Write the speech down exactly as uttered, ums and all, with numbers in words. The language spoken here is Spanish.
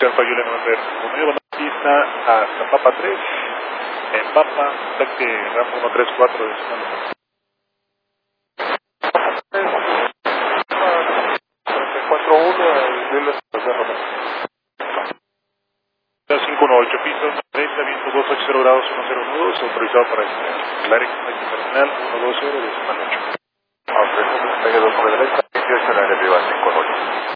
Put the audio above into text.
Fayula November uno, pista hasta Papa tres, en Papa, taxi Rambo uno tres cuatro de Sonora. cuatro uno, cinco uno ocho pisos, treinta, viento dos ocho cero grados, uno cero nudos, autorizado para el área internacional uno dos cero de Sonora ocho. A tres, dos por derecha, veintiocho en área privada cinco ocho.